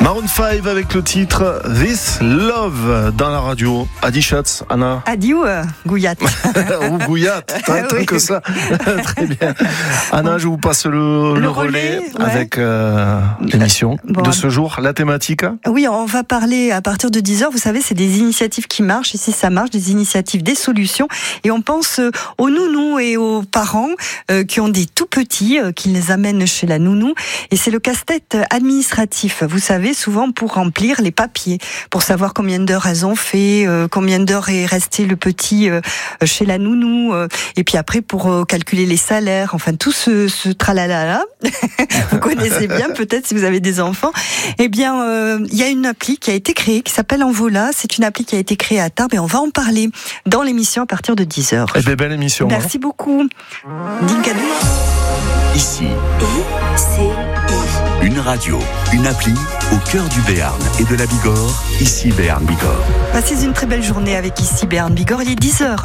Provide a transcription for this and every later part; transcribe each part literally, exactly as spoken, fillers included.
Maroon cinq avec le titre This Love dans la radio. Adi Schatz, Anna. Adi ou euh, Gouillat Ou Gouillat, t'as un truc que ça. Très bien. Anna, bon. Je vous passe le, le, le relais, relais ouais. avec euh, l'émission bon, de ce jour, la thématique. Oui, on va parler à partir de dix heures. Vous savez, c'est des initiatives qui marchent. Et si ça marche, des initiatives, des solutions. Et on pense aux nounous et aux parents euh, qui ont des tout petits, euh, qui les amènent chez la nounou. Et c'est le casse-tête administratif. Vous savez, souvent pour remplir les papiers, pour savoir combien d'heures elles ont fait, euh, combien d'heures est resté le petit euh, chez la nounou, euh, et puis après pour euh, calculer les salaires, enfin tout ce, ce tralala-là, vous connaissez bien peut-être si vous avez des enfants. Eh bien, euh, il y a une appli qui a été créée, qui s'appelle Envola, c'est une appli qui a été créée à Tarbes et on va en parler dans l'émission à partir de dix heures. Eh bien, belle émission. Merci hein. beaucoup. Dinkadou. Ici, I C I. Une radio, une appli au cœur du Béarn et de la Bigorre, ici Béarn Bigorre. Passez une très belle journée avec ici Béarn Bigorre, il est dix heures.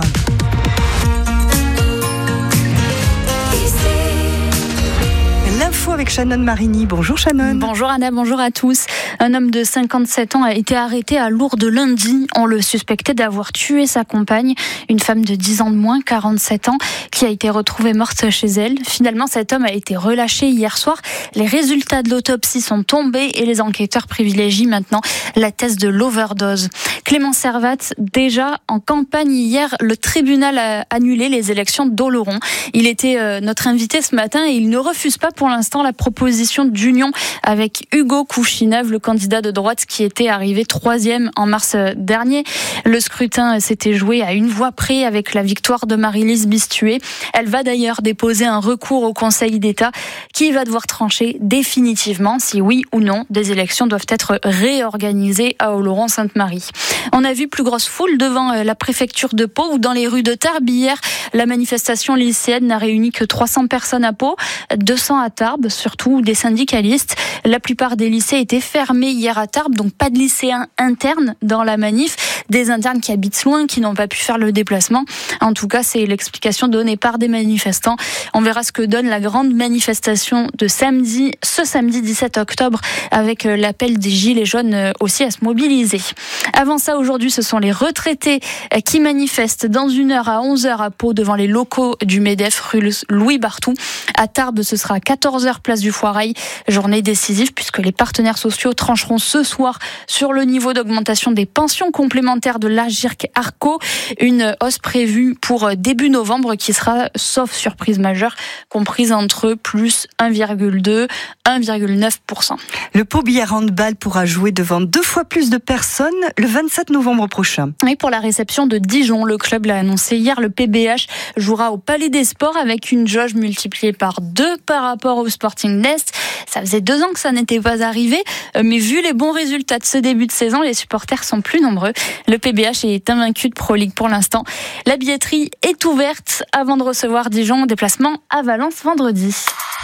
L'info avec Shannon Marini. Bonjour Shannon. Bonjour Anna, bonjour à tous. Un homme de cinquante-sept ans a été arrêté à Lourdes lundi. On le suspectait d'avoir tué sa compagne, une femme de dix ans de moins, quarante-sept ans, qui a été retrouvée morte chez elle. Finalement, cet homme a été relâché hier soir. Les résultats de l'autopsie sont tombés et les enquêteurs privilégient maintenant la thèse de l'overdose. Clément Servat, déjà en campagne hier, le tribunal a annulé les élections d'Oloron. Il était euh, notre invité ce matin et il ne refuse pas pour l'instant la proposition d'union avec Hugo Kouchinov, le candidat de droite qui était arrivé troisième en mars dernier. Le scrutin s'était joué à une voix près avec la victoire de Marie-Lise Bistuet. Elle va d'ailleurs déposer un recours au Conseil d'État qui va devoir trancher définitivement si oui ou non des élections doivent être réorganisées à Oloron-Sainte-Marie. On a vu plus grosse foule devant la préfecture de Pau ou dans les rues de Tarbes hier. La manifestation lycéenne n'a réuni que trois cents personnes à Pau, deux cents à Tarbes, surtout des syndicalistes. La plupart des lycées étaient fermés hier à Tarbes, donc pas de lycéens internes dans la manif. Des internes qui habitent loin, qui n'ont pas pu faire le déplacement. En tout cas, c'est l'explication donnée par des manifestants. On verra ce que donne la grande manifestation de samedi, ce samedi dix-sept octobre, avec l'appel des Gilets jaunes aussi à se mobiliser. Avant ça, aujourd'hui, ce sont les retraités qui manifestent dans une heure à onze heures à Pau devant les locaux du MEDEF rue Louis Barthou. À Tarbes, ce sera à quatorze heures place du Foirail. Journée décisive puisque les partenaires sociaux trancheront ce soir sur le niveau d'augmentation des pensions complémentaires de l'Agirc-Arco. Une hausse prévue pour début novembre qui sera, sauf surprise majeure, comprise entre plus un virgule deux, un virgule neuf pour cent. Le Pau Billard Handball pourra jouer devant deux fois plus de personnes le vingt-sept novembre prochain. Oui, pour la réception de Dijon, le club l'a annoncé hier, le P B H jouera au Palais des Sports avec une jauge multipliée par deux par rapport au Sporting Nest. Ça faisait deux ans que ça n'était pas arrivé, mais vu les bons résultats de ce début de saison, les supporters sont plus nombreux. Le P B H est invaincu de Pro League pour l'instant. La billetterie est ouverte avant de recevoir Dijon, déplacement à Valence vendredi.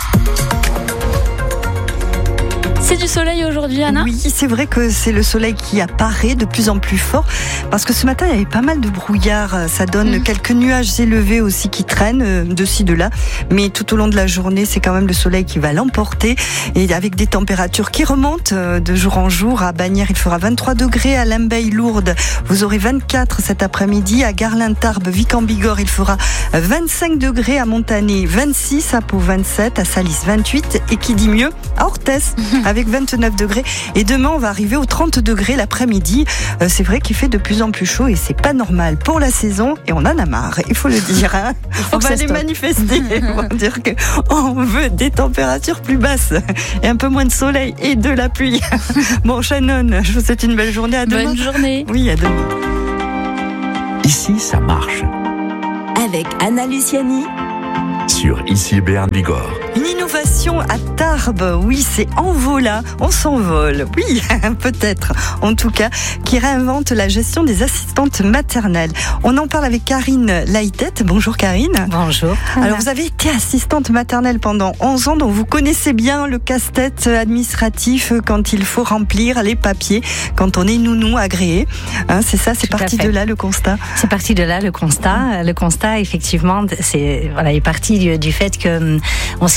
C'est du soleil aujourd'hui, Anna ? Oui, c'est vrai que c'est le soleil qui apparaît de plus en plus fort parce que ce matin, il y avait pas mal de brouillard. Ça donne mmh. quelques nuages élevés aussi qui traînent de ci, de là. Mais tout au long de la journée, c'est quand même le soleil qui va l'emporter et avec des températures qui remontent de jour en jour. À Bagnères, il fera vingt-trois degrés. À Limbeil, Lourdes, vous aurez vingt-quatre cet après-midi. À Garlin, Tarbes, Vic en Bigorre, il fera vingt-cinq degrés. À Montané, vingt-six. À Pau, vingt-sept. À Salis, vingt-huit. Et qui dit mieux, à Orthès, mmh. avec vingt-neuf degrés. Et demain, on va arriver aux trente degrés l'après-midi. Euh, c'est vrai qu'il fait de plus en plus chaud et c'est pas normal pour la saison. Et on en a marre, il faut le dire. Hein. On va aller manifester. On va dire qu'on veut des températures plus basses et un peu moins de soleil et de la pluie. Bon, Shannon, je vous souhaite une belle journée. À demain. Bonne journée. Oui, à demain. Ici, ça marche. Avec Anna Luciani. Sur Ici Béarn Bigorre. Une innovation à Tarbes, oui, c'est Envola, on s'envole, oui, peut-être, en tout cas, qui réinvente la gestion des assistantes maternelles. On en parle avec Karine Laïtette. Bonjour Karine. Bonjour. Alors vous avez été assistante maternelle pendant onze ans, donc vous connaissez bien le casse-tête administratif quand il faut remplir les papiers, quand on est nounou agréé. Hein, c'est ça, c'est tout parti de là le constat. C'est parti de là le constat. Le constat, effectivement, c'est voilà, est parti du, du fait que on s'est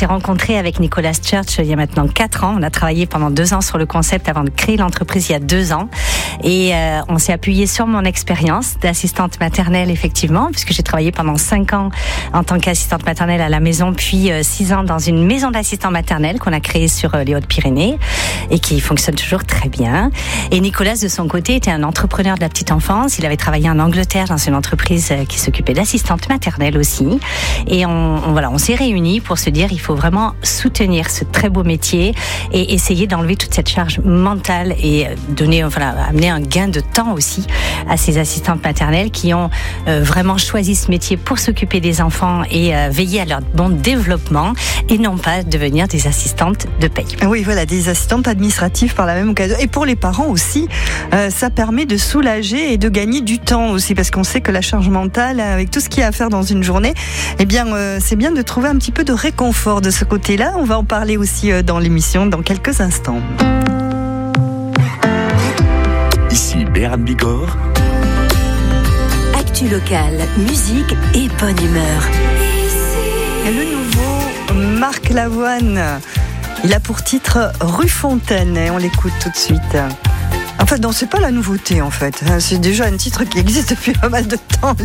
s'est rencontrés avec Nicolas Church il y a maintenant quatre ans. On a travaillé pendant deux ans sur le concept avant de créer l'entreprise il y a deux ans. Et euh, on s'est appuyé sur mon expérience d'assistante maternelle, effectivement, puisque j'ai travaillé pendant cinq ans en tant qu'assistante maternelle à la maison, puis euh, six ans dans une maison d'assistants maternels qu'on a créée sur euh, les Hautes-Pyrénées et qui fonctionne toujours très bien. Et Nicolas, de son côté, était un entrepreneur de la petite enfance. Il avait travaillé en Angleterre dans une entreprise euh, qui s'occupait d'assistante maternelle aussi. Et on, on, voilà, on s'est réunis pour se dire il faut vraiment soutenir ce très beau métier et essayer d'enlever toute cette charge mentale et donner, voilà, amener un gain de temps aussi à ces assistantes maternelles qui ont euh, vraiment choisi ce métier pour s'occuper des enfants et euh, veiller à leur bon développement et non pas devenir des assistantes de paye. Oui, voilà, des assistantes administratives par la même occasion. Et pour les parents aussi, euh, ça permet de soulager et de gagner du temps aussi, parce qu'on sait que la charge mentale, avec tout ce qu'il y a à faire dans une journée, eh bien, euh, c'est bien de trouver un petit peu de réconfort de ce côté-là. On va en parler aussi euh, dans l'émission dans quelques instants. Ici Béarn Bigorre. Actu locale, musique et bonne humeur. Le nouveau Marc Lavoine, il a pour titre Rue Fontaine et on l'écoute tout de suite. En fait, non, c'est pas la nouveauté en fait. C'est déjà un titre qui existe depuis pas mal de temps.